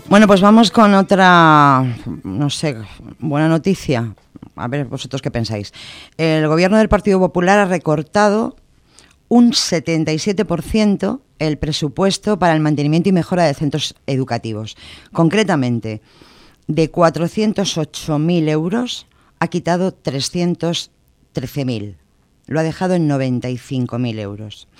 Bueno, pues vamos con otra, no sé, buena noticia. A ver, vosotros qué pensáis. El gobierno del Partido Popular ha recortado un 77% el presupuesto para el mantenimiento y mejora de centros educativos. Concretamente, de 408.000 euros ha quitado 313.000. Lo ha dejado en 95.000 euros.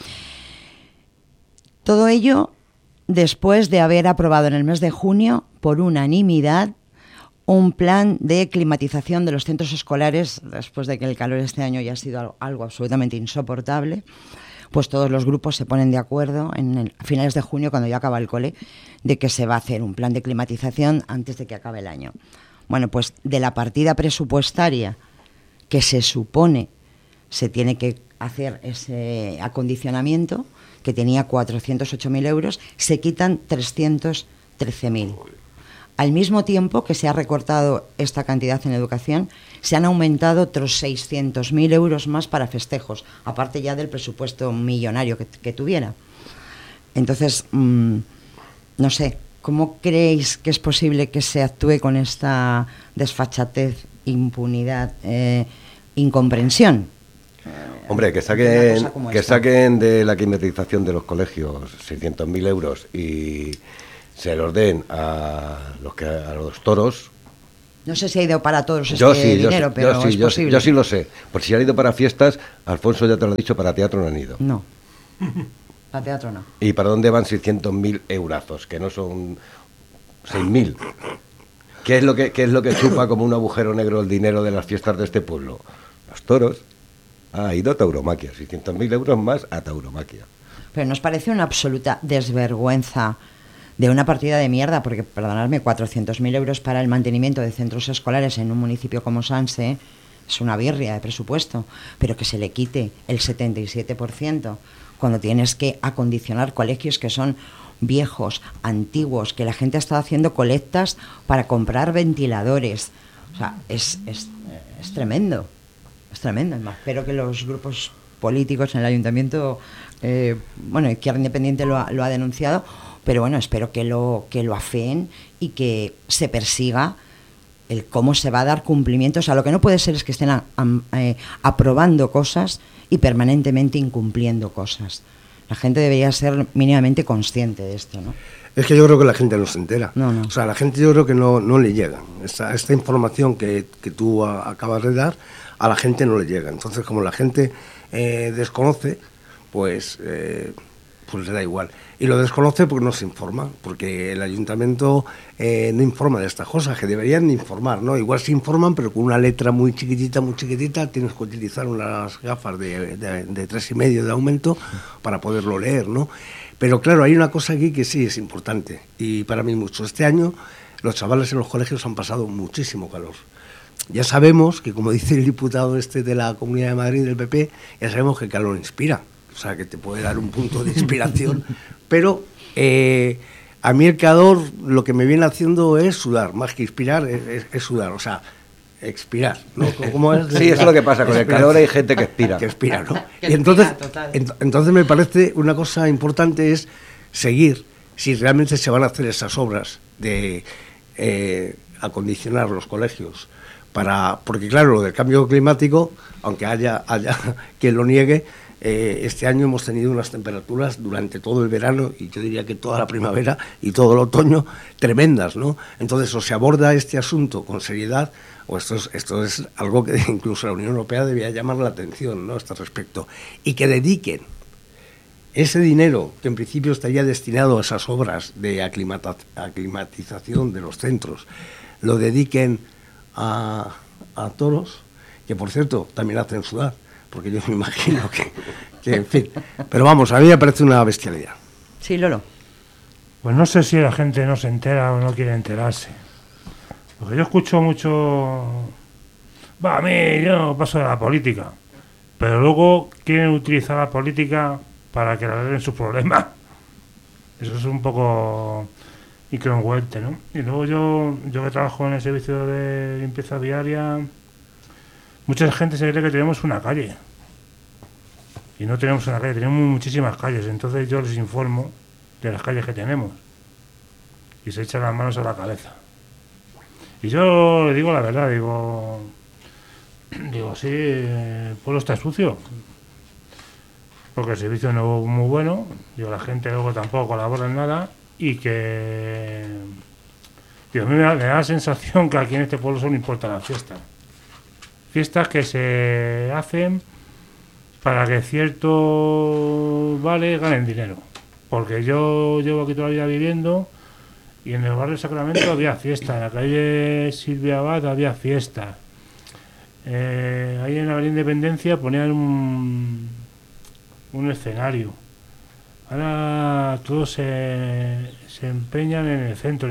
Todo ello después de haber aprobado en el mes de junio, por unanimidad, un plan de climatización de los centros escolares, después de que el calor este año ya ha sido algo absolutamente insoportable. Pues todos los grupos se ponen de acuerdo a finales de junio, cuando ya acaba el cole, de que se va a hacer un plan de climatización antes de que acabe el año. Bueno, pues de la partida presupuestaria que se supone se tiene que hacer ese acondicionamiento, que tenía 408.000 euros, se quitan 313.000. Al mismo tiempo que se ha recortado esta cantidad en educación, se han aumentado otros 600.000 euros más para festejos, aparte ya del presupuesto millonario que tuviera. Entonces, no sé, ¿cómo creéis que es posible que se actúe con esta desfachatez, impunidad, incomprensión? Hombre, que saquen de la climatización de los colegios 600.000 euros y se los den a los toros. No sé si ha ido para todos dinero, pero es posible. Yo sí lo sé. Por si ha ido para fiestas, Alfonso ya te lo ha dicho, para teatro no han ido. No, para teatro no. ¿Y para dónde van 600.000 eurazos? Que no son 6.000. ¿Qué es lo que chupa como un agujero negro el dinero de las fiestas de este pueblo? Los toros. Ha ido a tauromaquia, 600.000 euros más a tauromaquia. Pero nos parece una absoluta desvergüenza de una partida de mierda, porque, perdonadme, 400.000 euros para el mantenimiento de centros escolares en un municipio como Sanse es una birria de presupuesto, pero que se le quite el 77% cuando tienes que acondicionar colegios que son viejos, antiguos, que la gente ha estado haciendo colectas para comprar ventiladores. O sea, es tremendo. Es tremendo. Espero que los grupos políticos en el ayuntamiento, Izquierda Independiente lo ha denunciado, pero bueno, espero que lo afeen y que se persiga el cómo se va a dar cumplimiento. O sea, lo que no puede ser es que estén aprobando cosas y permanentemente incumpliendo cosas. La gente debería ser mínimamente consciente de esto, ¿no? Es que yo creo que la gente no se entera. No. O sea, la gente, yo creo que no le llega. Esta información que tú acabas de dar, a la gente no le llega. Entonces, como la gente desconoce, pues le da igual. Y lo desconoce porque no se informa, porque el ayuntamiento no informa de estas cosas, que deberían de informar, ¿no? Igual se informan, pero con una letra muy chiquitita, tienes que utilizar unas gafas de 3,5 de aumento para poderlo leer, ¿no? Pero claro, hay una cosa aquí que sí es importante, y para mí mucho. Este año los chavales en los colegios han pasado muchísimo calor. Ya sabemos que, como dice el diputado de la Comunidad de Madrid, del PP, ya sabemos que el calor inspira, o sea, que te puede dar un punto de inspiración, pero a mí el calor lo que me viene haciendo es sudar, más que inspirar, es sudar, o sea, expirar, ¿no? ¿Cómo es? Sí, eso es lo que pasa, con el calor hay gente que expira. Que expira, ¿no? Y entonces me parece una cosa importante es seguir, si realmente se van a hacer esas obras de acondicionar los colegios, porque claro, lo del cambio climático, aunque haya quien lo niegue, este año hemos tenido unas temperaturas durante todo el verano, y yo diría que toda la primavera y todo el otoño, tremendas, ¿no? Entonces, o se aborda este asunto con seriedad, o esto es algo que incluso la Unión Europea debía llamar la atención, ¿no?, a este respecto, y que dediquen ese dinero que en principio estaría destinado a esas obras de aclimatización de los centros, lo dediquen a toros, que por cierto también hacen sudar, porque yo me imagino que en fin. Pero vamos, a mí me parece una bestialidad. Sí, Lolo. Pues no sé si la gente no se entera o no quiere enterarse. Porque yo escucho mucho... a mí yo paso de la política. Pero luego quieren utilizar la política para que le arreglen sus problemas. Eso es un poco incongruente, ¿no? Y luego yo que trabajo en el servicio de limpieza viaria, mucha gente se cree que tenemos una calle. Y no tenemos una calle, tenemos muchísimas calles. Entonces yo les informo de las calles que tenemos. y se echan las manos a la cabeza. Y yo le digo la verdad, digo, sí, el pueblo está sucio, porque el servicio no es muy bueno, digo, la gente luego tampoco colabora en nada, y que a mí me da la sensación que aquí en este pueblo solo importa la fiesta. Fiestas que se hacen para que ciertos vales ganen dinero. Porque yo llevo aquí toda la vida viviendo y en el barrio de Sacramento había fiesta, en la calle Silvia Abad había fiesta. Ahí en la Avenida Independencia ponían un escenario. Ahora todos se empeñan en el centro.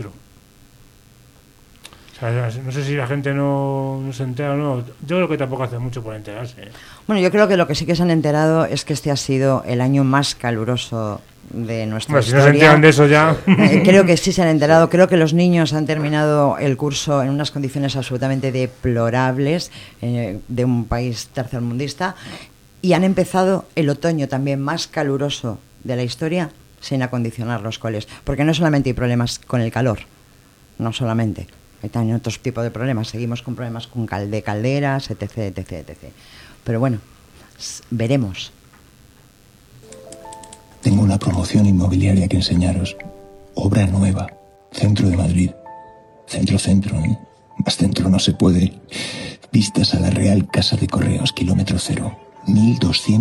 O sea, no sé si la gente no se entera o no. Yo creo que tampoco hace mucho por enterarse. Bueno, yo creo que lo que sí que se han enterado es que este ha sido el año más caluroso de nuestra historia. Si no se enteran de eso ya... Creo que sí se han enterado. Creo que los niños han terminado el curso en unas condiciones absolutamente deplorables de un país tercermundista y han empezado el otoño también más caluroso de la historia sin acondicionar los coles. Porque no solamente hay problemas con el calor, no solamente. Hay también otros tipos de problemas. Seguimos con problemas de calderas, etc. Pero bueno, veremos. Tengo una promoción inmobiliaria que enseñaros. Obra nueva. Centro de Madrid. Centro, ¿eh? Más centro no se puede. Vistas a la Real Casa de Correos, kilómetro 0. 1200